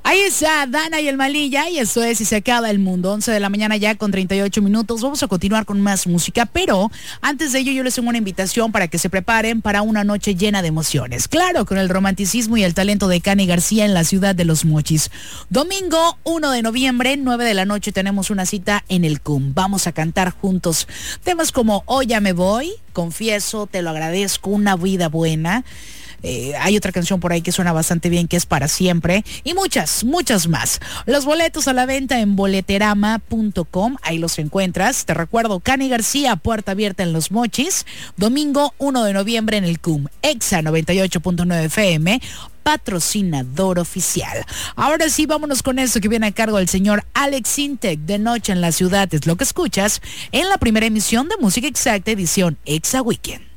Ahí está Dana y el Malilla, y eso es Y se acaba el mundo. 11 de la mañana ya con 38 minutos. Vamos a continuar con más música, pero antes de ello yo les tengo una invitación para que se preparen para una noche llena de emociones. Claro, con el romanticismo y el talento de Cani García en la ciudad de Los Mochis. Domingo 1 de noviembre, 9 de la noche, tenemos una cita en el CUM. Vamos a cantar juntos temas como Hoy ya me voy, Confieso, Te lo agradezco, Una vida buena. Hay otra canción por ahí que suena bastante bien, que es Para siempre, y muchas más. Los boletos a la venta en boleterama.com, ahí los encuentras. Te recuerdo, Cani García, puerta abierta en Los Mochis, domingo 1 de noviembre en el CUM, Exa 98.9 FM, patrocinador oficial. Ahora sí, vámonos con esto que viene a cargo del señor Alex Intec, De Noche en la Ciudad. Es lo que escuchas en la primera emisión de Música Exacta, edición Exa Weekend.